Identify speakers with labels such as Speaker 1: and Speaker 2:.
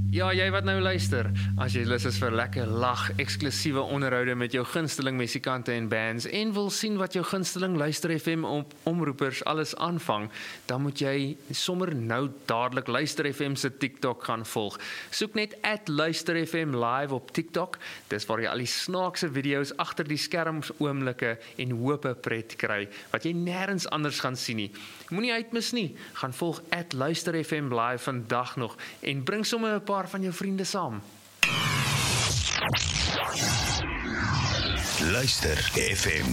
Speaker 1: Ja, jy wat nou luister, as jy lus is vir lekker lag, eksklusiewe onderhoude met jou gunsteling musikante en bands en wil sien wat jou gunsteling Luister FM omroepers alles aanvang, dan moet jy sommer nou dadelik Luister FM se TikTok gaan volg. Soek net @Luister FM live op TikTok. Dis waar jy al die snaakse video's agter die skerms oomblikke en hope pret kry wat jy nêrens anders gaan sien nie. Moenie uitmis nie. Gaan volg @Luister FM live vandag nog en bring sommer 'n paar van jou vriende saam.
Speaker 2: Luister FM.